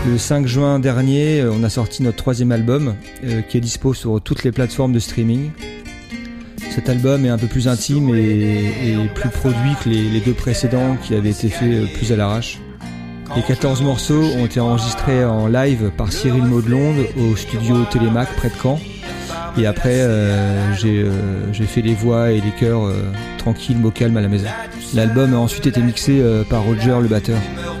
le 5 juin dernier, on a sorti notre 3e album qui est dispo sur toutes les plateformes de streaming. Cet album est un peu plus intime et plus produit que les 2 précédents qui avaient été faits plus à l'arrache. Les 14 morceaux ont été enregistrés en live par Cyril Maudelonde au studio Télémac près de Caen. Et après, j'ai fait les voix et les chœurs tranquilles, au calme à la maison. L'album a ensuite été mixé par Roger, le batteur.